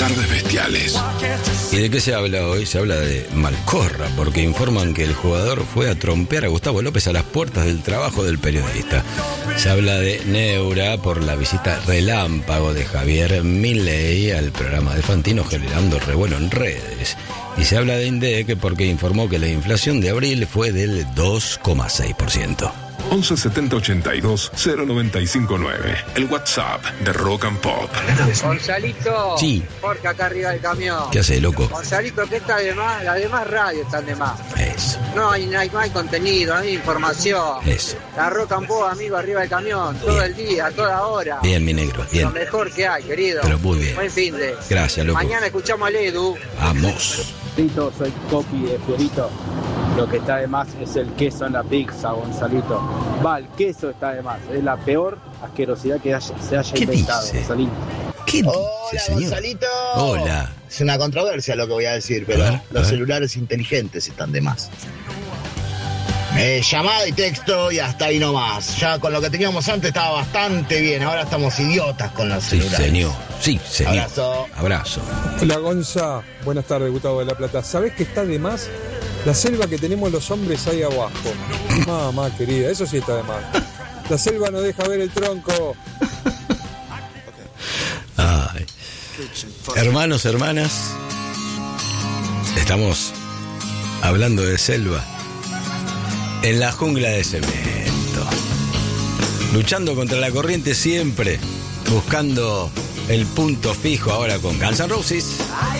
Tardes bestiales. ¿Y de qué se habla hoy? Se habla de Malcorra, porque informan que el jugador fue a trompear a Gustavo López a las puertas del trabajo del periodista. Se habla de Neura por la visita relámpago de Javier Milei al programa de Fantino, generando revuelo en redes. Y se habla de INDEC porque informó que la inflación de abril fue del 2,6%. 11 70 82 0959. El WhatsApp de Rock and Pop. Gonzalito. Sí. Jorge acá arriba del camión. ¿Qué hace, loco? Gonzalito, ¿qué está de más? Las demás radios están de más. Eso. No hay contenido, no hay información. Eso. La Rock and Pop, amigo, arriba del camión. Todo Bien. el día, toda hora. Bien, mi negro, bien. Lo mejor que hay, querido. Pero muy bien. Buen fin de. Gracias, loco. Mañana escuchamos al Edu. Vamos. Soy Copi de Fiorito. Lo que está de más es el queso en la pizza, Gonzalito. El queso está de más. Es la peor asquerosidad que se haya inventado, dice? Gonzalito. ¿Qué dice, Hola, señor? Gonzalito. Hola. Es una controversia lo que voy a decir, pero A ver. los celulares inteligentes están de más. Llamada y texto y hasta ahí nomás. Ya con lo que teníamos antes estaba bastante bien. Ahora estamos idiotas con los Sí, celulares. señor. Sí, señor. Abrazo. Abrazo. Hola Gonza, buenas tardes, Gustavo de La Plata. ¿Sabés que está de más la selva que tenemos los hombres ahí abajo? Mamá querida, eso sí está de más. La selva no deja ver el tronco. Ay. Hermanos, hermanas, estamos hablando de selva en la jungla de cemento, luchando contra la corriente siempre, buscando el punto fijo ahora con Guns N' Roses.